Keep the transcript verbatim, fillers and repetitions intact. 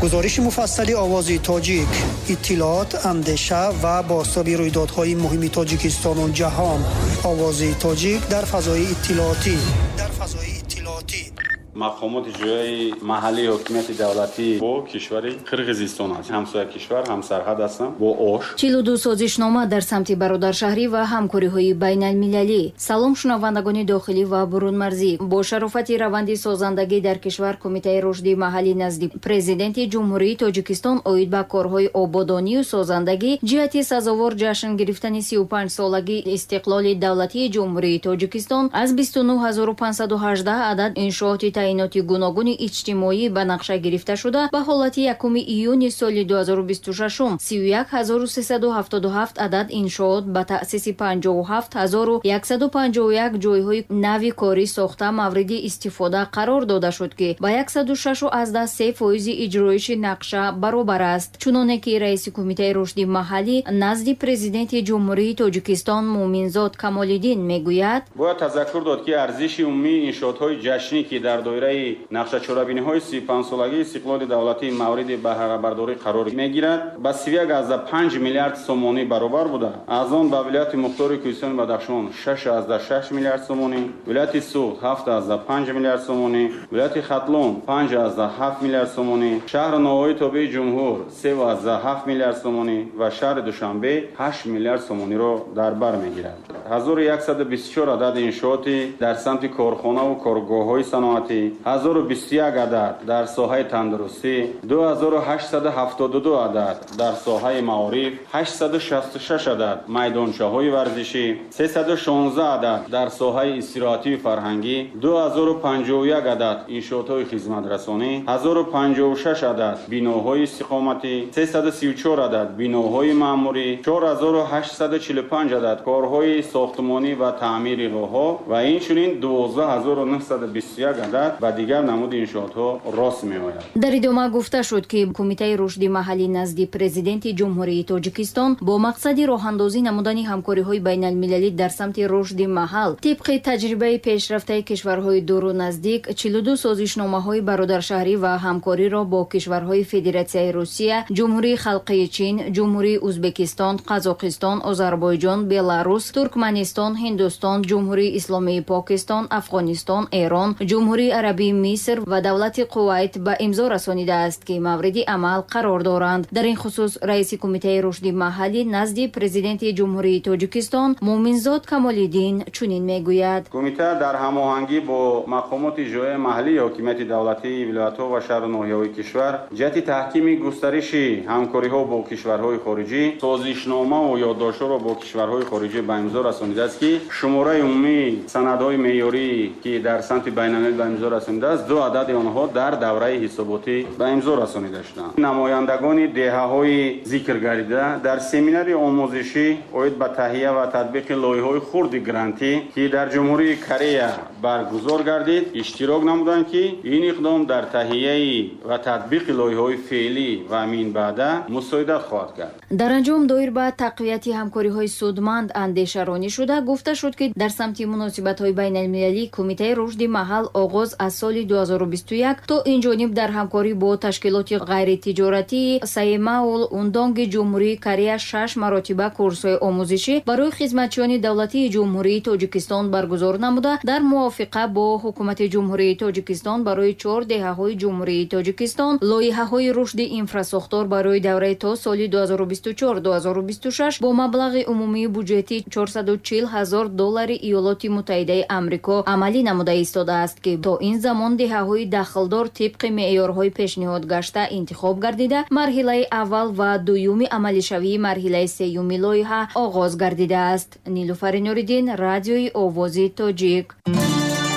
گزارش مفصلی آوازی تاجیک، اطلاعات، اندیشه و بازتاب رویدادهای مهم تاجیکستان و جهان. آوازی تاجیک در فضای اطلاعاتی در فضای اطلاعاتی مقامات جوی محلی حکومت دولتی با کشور قرقیزستان است. همسایه کشور همسرحد هستند با اوش. چهل و دو سازشنامه در سمت برادرشهری و همکاری‌های بین‌المللی. سلام شنوندگان داخلی و برون مرزی. با شرافت روند سازندگی در کشور کمیته رشد محلی نزد پرزیدنت جمهوری تاجیکستان اوید به کارهای آبادانی و سازندگی جهت سزاوار جشن گرفتن سی و پنج سالگی استقلال دولتی جمهوری تاجیکستان از بیست و نه هزار و پانصد و هجده عدد انشاءات تعیینات گوناگون اجتماعی به نقشه گرفته شده به حالت یکم ایون سال دو هزار و بیست و شش سی و یک هزار و سیصد و هفتاد و هفت عدد انشاءات به تأسیس پنجاه و هفت هزار و صد و پنجاه و یک جایهای نوی کاری ساخته مورد استفاده قرار داده شد که با صد و شش از سه فایز اجرایش نقشه برابر است. چنانکه که رئیس کمیته رشد محلی نزد پرزیدنت جمهوری تاجیکستان مومنزاد کمال‌الدین میگوید باید تذکر داد که ارزش عمومی انشاءات‌های جشنی که در دایره نقشه چهاربینی‌های سی و پنج سالگی استقلال دولتی مورد بهره برداری قرار میگیرد با سی و یک از پنج میلیارد سومانی برابر بوده. از آن به ولایت مختار کوهستان بدخشان شش از شش میلیارد سومانی، ولایت سوخت هفت از پنج میلیارد سومانی، ولایت ختلون پنج از هفت میلیارد سومانی، شهر نوای تابع جمهور سه از هفت میلیارد سومانی و شهر دوشنبه هشت میلیارد سومانی را در بر میگیرد. هزار و صد و بیست و چهار عدد انشاءاتی در سمت کارخانه و کارگاه‌های صنعتی، هزار و بیست و یک عدد در ساحه تندرستی، دو هزار و هشتصد و هفتاد و دو عدد در ساحه معارف، هشتصد و شصت و شش عدد میدانچه‌های ورزشی، سیصد و شانزده عدد در ساحه استراحتی و فرهنگی، دو هزار و پنجاه و یک عدد انشاءات‌های خدمت رسانی، هزار و پنجاه و شش عدد بناهای استقامتی، سیصد و سی و چهار عدد بناهای معموری، چهار هزار و هشتصد و چهل و پنج عدد کارهای ساختمانی و تعمیر راه‌ها و اینچنین دوازده هزار و نهصد و بیست و یک عدد و دیگر نمود انشاءات‌ها راست می‌آید. در ادامه گفته شد که کمیته رشد محلی نزد پرزیدنت جمهوری تاجیکستان با مقصد راه‌اندازی نمودن همکاری‌های بین‌المللی در سمت رشد محل طبق تجربه پیشرفته کشورهای دور و نزدیک چهل و دو سازشنامه‌های برادرشهری و همکاری را با کشورهای فدراسیای روسیه، جمهوری خلقی چین، جمهوری ازبکستان، قزاقستان، آذربایجان، بلاروس، ترکمنستان، هندوستان، جمهوری اسلامی پاکستان، افغانستان، ایران، جمهوری عربی مصر و دولت کویت به امضا رسانیده است که مورد عمل قرار دارند. در این خصوص رئیس کمیته رشد محلی نزد پرزیدنت جمهوری تاجیکستان مومنزاد کمال‌الدین چنین میگوید: کمیته در هماهنگی با مقامات اجرایی محلی حکومت دولتی ولایت‌ها و شهر و ناحیه‌های کشور جهت تحکیم گسترش همکاری‌ها با کشورهای خارجی سازشنامه و یادداشت‌ها را با کشورهای خارجی به امضا رسانیده است که شماره عمومی سندهای معیاری که در سمت بین‌المللی به امضا رسانیده است دو عدد آنها در دوره حساباتی به امضا رسانیده شدند. نمایندگان دهه‌های ذکر گردیده در سمینار آموزشی اوید به تهیه و تطبیق لایحه‌های خرد گرانتی که در جمهوری کره برگزار گردید اشتراک نمودند که این اقدام در تهیه و تطبیق لایحه‌های فعلی و امین بعده مساعدت خواهد کرد. در انجام دایر به تقویت همکاری‌های سودمند اندیشه رانی شده گفته شد که در سمت مناسبت‌های بین‌المللی کمیته رشد محل آغاز از سال دو هزار و بیست و یک تا این جانب در همکاری با تشکیلات غیر تجارتی سایماول اوندانگ جمهوری کره شش مراتبه کورس‌های آموزشی برای خدمتچیان دولتی جمهوری تاجیکستان برگزار نموده در موافقه با حکومت جمهوری تاجیکستان برای چهار دهه‌های جمهوری تاجیکستان لایحه‌های رشد انفراساختار برای دوره تا سال دو هزار و بیست و چهار تا دو هزار و بیست و شش با مبلغ عمومی بودجتی چهارصد و چهل هزار دلار ایالات متحده آمریکا عملی نموده ایستاده است که تا این زمان دهه‌های دخلدار طبق معیارهای پیشنهاد گشته انتخاب گردیده مرحله اول و دومی عملی شوی مرحله سوم لایحه آغاز گردیده است. نیلوفر نوری‌دین، رادیوی آوازی تاجیک.